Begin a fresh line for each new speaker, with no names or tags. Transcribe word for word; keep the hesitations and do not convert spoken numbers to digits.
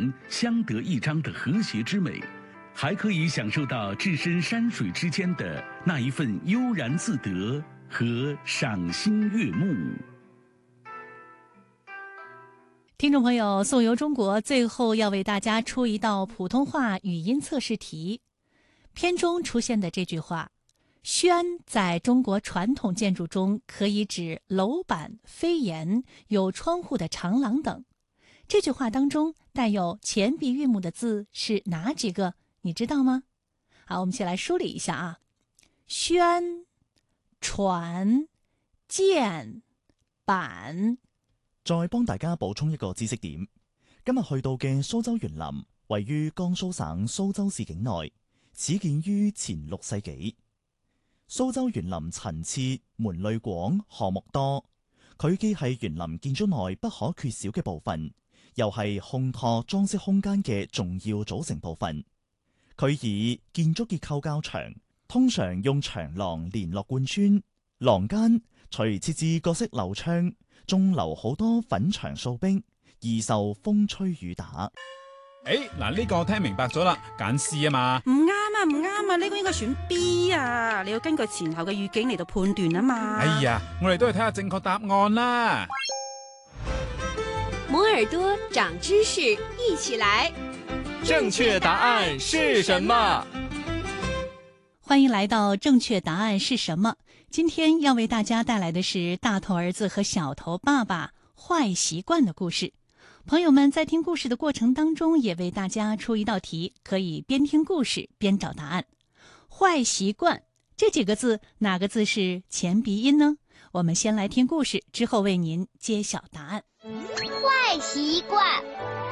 然相得益彰的和谐之美，还可以享受到置身山水之间的那一份悠然自得和赏心悦目。
听众朋友，颂游中国最后要为大家出一道普通话语音测试题。片中出现的这句话“轩”在中国传统建筑中可以指楼板、飞檐、有窗户的长廊等。这句话当中带有前鼻韵母的字是哪几个？你知道吗？好，我们先来梳理一下啊。轩、船、箭、板。
再幫大家補充一個知識點，今日去到嘅蘇州園林位於江蘇省蘇州市境內，始建於前六世紀。蘇州園林陳設、門類廣、項目多，佢既係園林建築內不可缺少嘅部分，又係烘托裝飾空間嘅重要組成部分。佢以建築結構較長，通常用長廊連絡貫穿，廊間除設置各式樓窗，仲留好多粉牆掃冰，易受風吹雨打。
誒，嗱呢個我聽明白咗啦，揀 C 啊嘛。
唔啱啊，唔啱啊，呢個應該選 B 啊，你要根據前後嘅語境嚟到判斷啊嘛。
哎呀，我哋都係睇下正確答案啦。
摩耳朵長知識，一起來。
正確答案是什麼？
歡迎來到正確答案是什麼？今天要為大家帶來的是大頭兒子和小頭爸爸壞習慣的故事。朋友們在聽故事的過程當中，也為大家出一道題，可以邊聽故事邊找答案。壞習慣這幾個字，哪個字是前鼻音呢？我們先來聽故事，之後為您揭曉答案。
壞習慣。